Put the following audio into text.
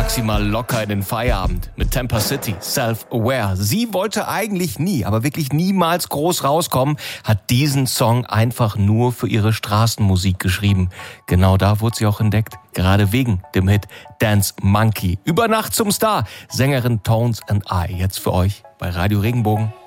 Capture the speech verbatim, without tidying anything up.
maximal locker in den Feierabend mit Tampa City, Self-Aware. Sie wollte eigentlich nie, aber wirklich niemals groß rauskommen, hat diesen Song einfach nur für ihre Straßenmusik geschrieben. Genau da wurde sie auch entdeckt, gerade wegen dem Hit Dance Monkey. Über Nacht zum Star, Sängerin Tones and I. Jetzt für euch bei Radio Regenbogen.